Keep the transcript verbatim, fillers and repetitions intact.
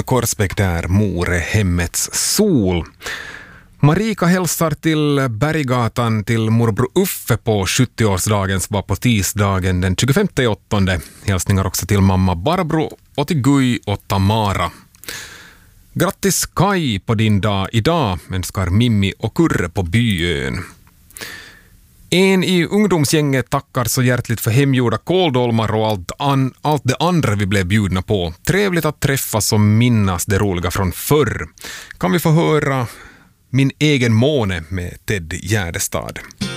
Korsbäck där, More, hemmets sol. Marika hälsar till Berggatan till morbror Uffe på sjuttioårsdagen som var på tisdagen den tjugofemte åttonde. Hälsningar också till mamma Barbro och till Guy och Tamara. Grattis Kai på din dag idag, önskar Mimmi och Kurre på Byön. En i ungdomsgänget tackar så hjärtligt för hemgjorda kåldolmar och allt, an, allt det andra vi blev bjudna på. Trevligt att träffas och minnas det roliga från förr. Kan vi få höra Min egen måne med Ted Gärdestad.